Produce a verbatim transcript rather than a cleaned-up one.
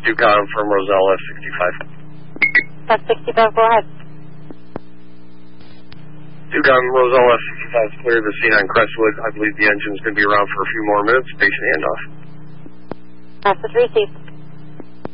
Yukon from Roselle F sixty-five. F sixty-five, go ahead. Yukon Roselle F sixty-five is clear to the scene on Crestwood. I believe the engine's going to be around for a few more minutes. Patient handoff. Message received.